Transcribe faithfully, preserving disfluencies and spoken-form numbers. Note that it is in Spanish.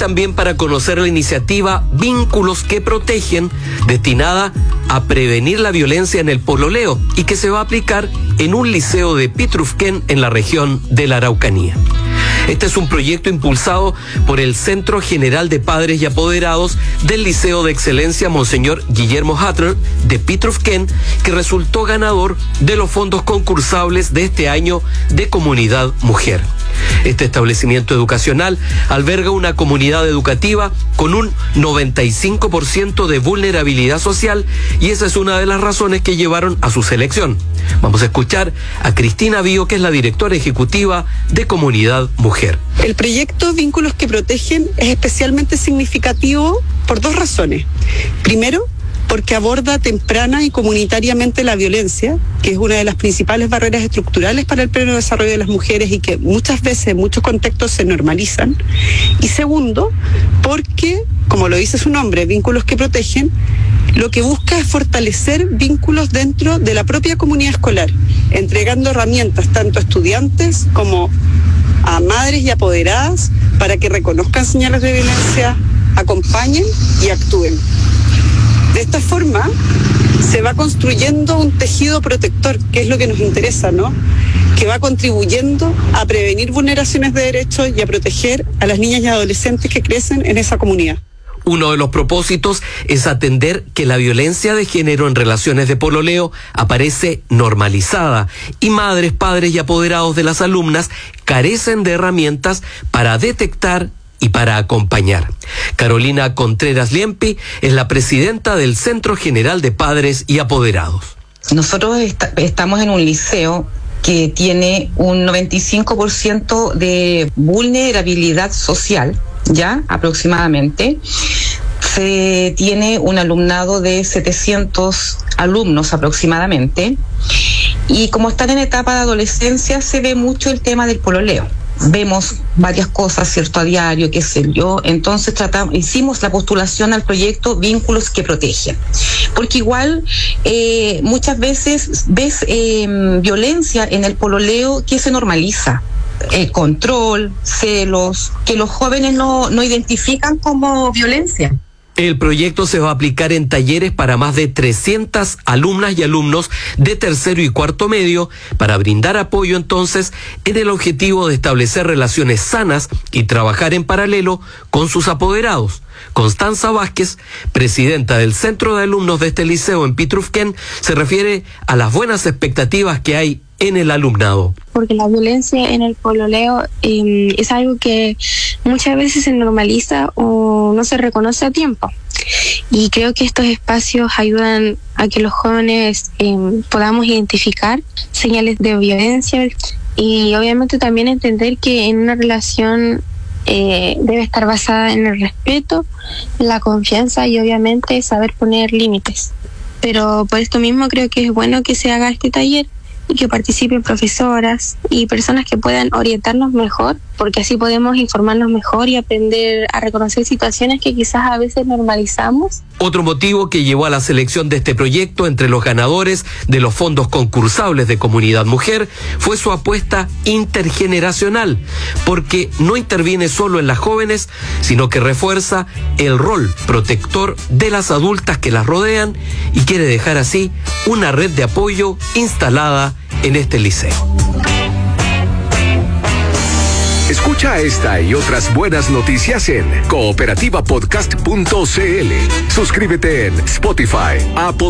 también para conocer la iniciativa Vínculos que Protegen, destinada a prevenir la violencia en el pololeo y que se va a aplicar en un liceo de Pitrufquén en la región de la Araucanía. Este es un proyecto impulsado por el Centro General de Padres y Apoderados del Liceo de Excelencia Monseñor Guillermo Hatter de Pitrufquén, que resultó ganador de los fondos concursables de este año de Comunidad Mujer. Este establecimiento educacional alberga una comunidad educativa con un noventa y cinco por ciento de vulnerabilidad social y esa es una de las razones que llevaron a su selección. Vamos a escuchar a Cristina Bío, que es la directora ejecutiva de Comunidad Mujer. El proyecto Vínculos que Protegen es especialmente significativo por dos razones. Primero, porque aborda temprana y comunitariamente la violencia, que es una de las principales barreras estructurales para el pleno desarrollo de las mujeres y que muchas veces en muchos contextos se normalizan. Y segundo, porque, como lo dice su nombre, Vínculos que Protegen, lo que busca es fortalecer vínculos dentro de la propia comunidad escolar, entregando herramientas tanto a estudiantes como a madres y apoderadas para que reconozcan señales de violencia, acompañen y actúen. De esta forma se va construyendo un tejido protector, que es lo que nos interesa, ¿no? Que va contribuyendo a prevenir vulneraciones de derechos y a proteger a las niñas y adolescentes que crecen en esa comunidad. Uno de los propósitos es atender que la violencia de género en relaciones de pololeo aparece normalizada y madres, padres y apoderados de las alumnas carecen de herramientas para detectar y para acompañar. Carolina Contreras Liempi es la presidenta del Centro General de Padres y Apoderados. Nosotros est- estamos en un liceo que tiene un noventa y cinco por ciento de vulnerabilidad social, ya aproximadamente. Se tiene un alumnado de setecientos alumnos aproximadamente. Y como están en etapa de adolescencia, se ve mucho el tema del pololeo. Vemos varias cosas, ¿cierto?, a diario, qué sé yo. Entonces tratamos, hicimos la postulación al proyecto Vínculos que Protegen. Porque igual eh, muchas veces ves eh, violencia en el pololeo que se normaliza. El control, celos, que los jóvenes no, no identifican como violencia. El proyecto se va a aplicar en talleres para más de trescientas alumnas y alumnos de tercero y cuarto medio para brindar apoyo entonces en el objetivo de establecer relaciones sanas y trabajar en paralelo con sus apoderados. Constanza Vázquez, presidenta del Centro de Alumnos de este liceo en Pitrufquén, se refiere a las buenas expectativas que hay en el alumnado. Porque la violencia en el pololeo eh, es algo que muchas veces se normaliza o no se reconoce a tiempo. Y creo que estos espacios ayudan a que los jóvenes eh, podamos identificar señales de violencia y obviamente también entender que en una relación eh, debe estar basada en el respeto, la confianza y obviamente saber poner límites. Pero por esto mismo creo que es bueno que se haga este taller y que participen profesoras y personas que puedan orientarnos mejor, porque así podemos informarnos mejor y aprender a reconocer situaciones que quizás a veces normalizamos. Otro motivo que llevó a la selección de este proyecto entre los ganadores de los fondos concursables de Comunidad Mujer fue su apuesta intergeneracional, porque no interviene solo en las jóvenes, sino que refuerza el rol protector de las adultas que las rodean y quiere dejar así una red de apoyo instalada en este liceo. Escucha esta y otras buenas noticias en cooperativa podcast punto c l. Suscríbete en Spotify, Apple